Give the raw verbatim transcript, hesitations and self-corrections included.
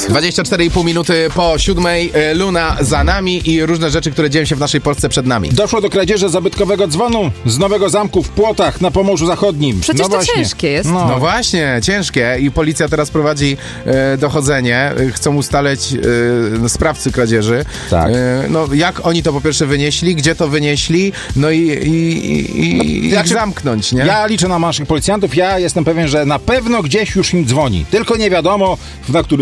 dwadzieścia cztery i pół minuty po siódmej, Luna za nami i różne rzeczy, które dzieją się w naszej Polsce przed nami. Doszło do kradzieży zabytkowego dzwonu z Nowego Zamku w Płotach na Pomorzu Zachodnim. Przecież no to właśnie. ciężkie jest. No. No właśnie, ciężkie i policja teraz prowadzi e, dochodzenie, e, chcą ustaleć e, sprawcy kradzieży. Tak. E, no jak oni to po pierwsze wynieśli, gdzie to wynieśli, no i, i, i, No, i jak ich się- zamknąć, nie? Ja liczę na naszych policjantów, ja jestem pewien, że na pewno gdzieś już im dzwoni. Tylko nie wiadomo, na którym